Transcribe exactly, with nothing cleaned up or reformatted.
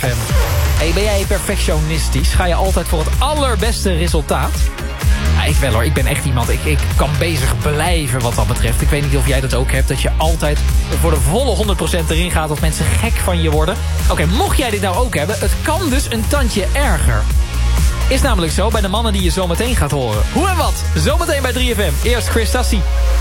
F M. Hey, ben jij perfectionistisch? Ga je altijd voor het allerbeste resultaat? Ja, ik wel hoor, ik ben echt iemand. Ik, ik kan bezig blijven wat dat betreft. Ik weet niet of jij dat ook hebt. Dat je altijd voor de volle honderd procent erin gaat. Dat mensen gek van je worden. Oké, okay, mocht jij dit nou ook hebben. Het kan dus een tandje erger. Is namelijk zo bij de mannen die je zometeen gaat horen. Hoe en wat? Zometeen bij drie F M. Eerst Chris Tassi.